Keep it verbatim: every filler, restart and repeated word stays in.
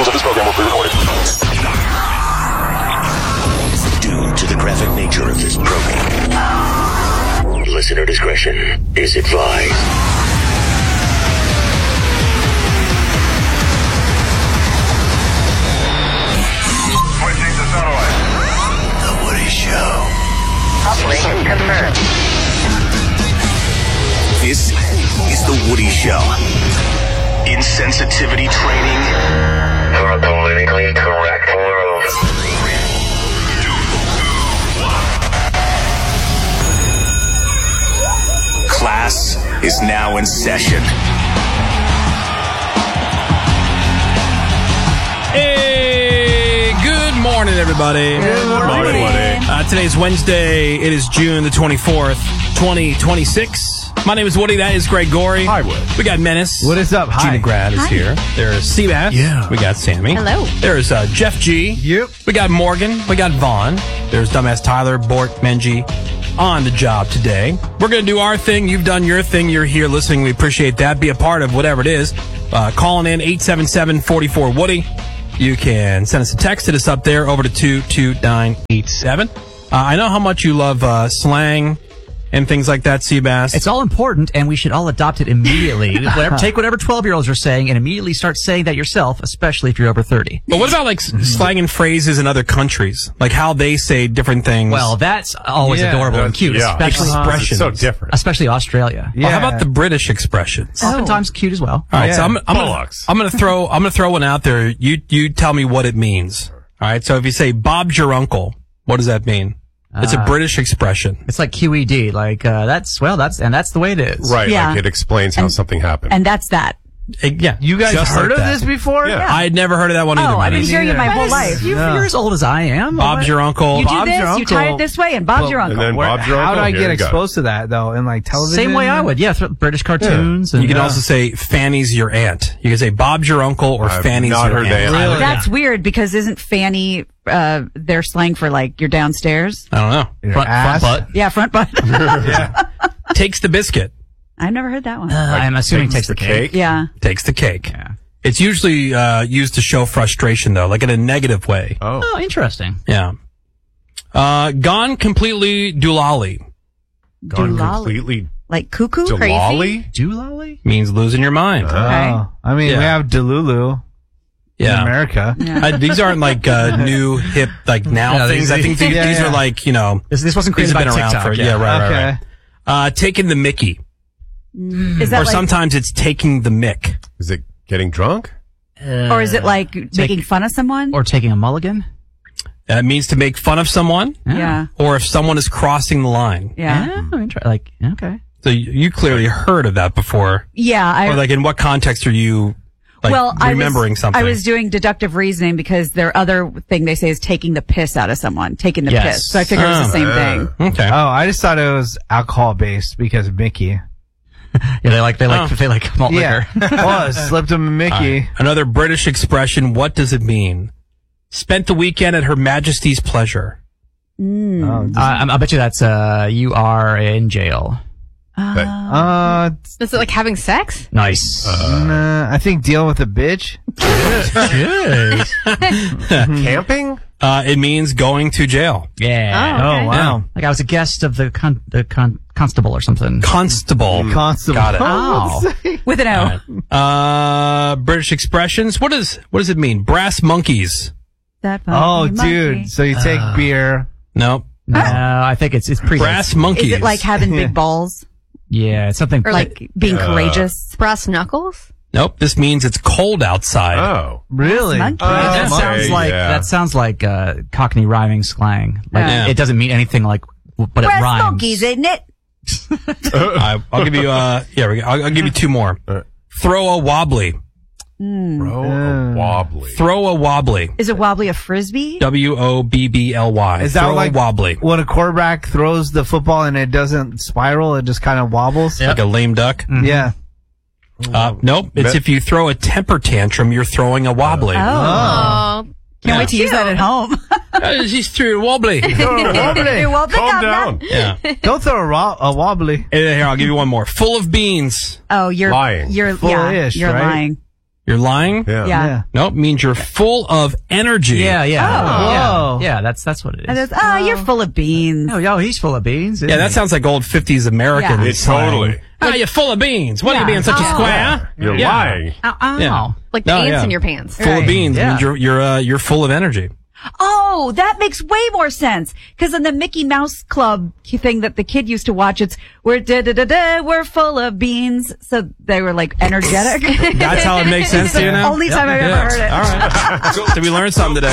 of this program will be recorded. Due to the graphic nature of this program, listener discretion is advised. Switching to satellite. The Woody Show. Uplink confirmed. This is The Woody Show. Insensitivity training For a politically correct world. Class is now in session. Hey, good morning, everybody. Good morning. Uh, today's Wednesday. It is June the twenty-fourth, twenty twenty-six. My name is Woody. That is Greg Gorey. Hi, Wood. We got Menace. What is up? Hi. Gina Grad is Hi. here. There's Seabass. Yeah. We got Sammy. Hello. There's uh, Jeff G. Yep. We got Morgan. We got Vaughn. There's Dumbass Tyler, Bort, Menji on the job today. We're going to do our thing. You've done your thing. You're here listening. We appreciate that. Be a part of whatever it is. Uh, calling in eight seven seven, four four, Woody. You can send us a text. Hit us up there over to two two nine eight seven. Uh, I know how much you love uh, slang and things like that, Seabass. It's all important, and we should all adopt it immediately. whatever, take whatever twelve-year-olds are saying and immediately start saying that yourself, especially if you're over thirty. But what about like s- slang and phrases in other countries? Like how they say different things? Well, that's always Yeah, adorable and that's- cute, yeah. especially Expressions. So different. especially Australia. Well, how about the British expressions? Oftentimes cute as well. All right, Yeah. so I'm, I'm, gonna, Bollocks. I'm gonna throw I'm gonna throw one out there. You you tell me what it means. All right, so if you say Bob's your uncle, what does that mean? It's a Uh, British expression. It's like Q E D, like uh, that's well, that's and that's the way it is. Right, Yeah. like it explains how And- something happened. And that's that. Uh, yeah, you guys just heard like of that. this before? Yeah. I had never heard of that one either. Oh, I've been Menace. hearing it my That whole is- life. You, Yeah. You're as old as I am. Bob's your uncle. You do Bob's this, your you tie uncle. it this way, and Bob's Well, your uncle. And then Where- Bob's your how uncle. do I Here get you go. exposed to that though in like television? Same way I would, yeah. th- British cartoons. And, You can yeah. also say Fanny's your aunt. You can say Bob's your uncle or I've Fanny's not your heard aunt. that. Really? That's weird because isn't Fanny uh, their slang for like you're downstairs? I don't know. Your front, front ass. butt. Yeah, front butt. Takes the biscuit. I've never heard that one. Uh, I'm assuming takes the cake. yeah. Takes the cake. Yeah. It's usually uh, used to show frustration, though, like in a negative way. Oh. Oh, interesting. Yeah. Uh, gone completely doolally Gone Doolally. completely Like cuckoo, crazy. Delali? Doolally? means losing your mind. Okay. Oh, I mean, Yeah. we have Delulu in yeah. America. Yeah. I, these aren't like uh, new, hip, like now Yeah, things. these- I think these, Yeah, these yeah. are like, you know, This, this wasn't these created have by been around TikTok. for, yeah, right, right, Okay. right. Uh, taking the Mickey. Is that Or like, sometimes it's taking the Mick. Is it getting drunk? or is it like making fun of someone? Or taking a mulligan? That means to make fun of someone yeah. or if someone is crossing the line. Yeah. Oh, inter- like, okay. So you, you clearly heard of that before. Yeah. I, Or like in what context are you like well, remembering I was, something? I was doing deductive reasoning because their other thing they say is taking the piss out of someone, taking the Yes. piss. So I figured it was the same Oh. thing. Okay. Oh, I just thought it was alcohol based because of Mickey. Yeah, they like, they like, Oh. they like malt Yeah. liquor. well, it slipped him a Mickey. Another British expression. What does it mean? Spent the weekend at Her Majesty's pleasure. Oh, Uh, I, I bet you that's, uh, you are in jail. uh, Is it like having sex? Nice. nah, I think dealing with a bitch. Camping? Uh, it means going to jail. yeah. Oh, okay. Oh, wow. Like I was a guest of the con- the con- constable or something. Constable. Constable. Got it. Oh. With an O. Uh, British expressions. What is what does it mean? Brass monkeys. That Oh, funky dude. monkey. So you take beer. Nope. No, I think it's it's pretty. Brass monkeys. Is it like having Yeah. big balls? Yeah, it's something Or like being Uh, courageous? Brass knuckles? Nope. This means it's cold outside. Oh. Really? monkey. Oh, that okay, sounds like yeah. that sounds like uh, Cockney rhyming slang. Like Yeah. it doesn't mean anything like, w- but it Brass rhymes. monkeys, isn't it? I, I'll give you. Uh, yeah, we- I'll, I'll give you two more. All right. Throw a wobbly. Throw Uh, a wobbly. Throw a wobbly. Is it wobbly a frisbee? W O B B L Y. Is that Throw like a wobbly? when a quarterback throws the football and it doesn't spiral, it just kind of wobbles? Like a lame duck? Yeah. Uh, nope. It's Bet- if you throw a temper tantrum, you're throwing a wobbly. Oh. Oh. Can't wait to use that at home. Uh, She's threw a wobbly. You're well, pick Calm up down. that. Yeah. Don't throw a, ro- a wobbly. And here, I'll give you one more. Full of beans. Oh, you're Lying. You're yeah, Full-ish, you're right? lying. You're lying? Yeah. Yeah. Yeah. Nope, means you're full of energy. Yeah, yeah. Oh. yeah. Whoa. Yeah, that's that's what it And is. it's, oh, you're full of beans. Oh, yo, he's full of beans. Yeah, that sounds like old fifties American. Yeah. It's totally. Ah, you're full of beans. What are you Yeah. being such a Oh. square? You're Yeah. lying. Ow, ow. Yeah. Like No, the ants yeah. in your pants. Full of Right. beans Yeah. means you're you're uh, you're full of energy. Oh, that makes way more sense. Because in the Mickey Mouse Club thing that the kid used to watch, it's we're da da da da, we're full of beans. So they were like energetic. That's how it makes sense to you now? Only time I've ever Yeah. heard it. All right. Did we learn something today?